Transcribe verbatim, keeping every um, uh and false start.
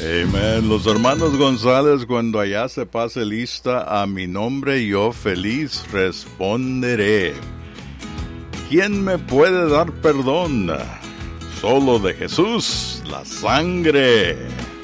Amén. Los hermanos González, cuando allá se pase lista, a mi nombre yo feliz responderé. ¿Quién me puede dar perdón? Solo de Jesús, la sangre.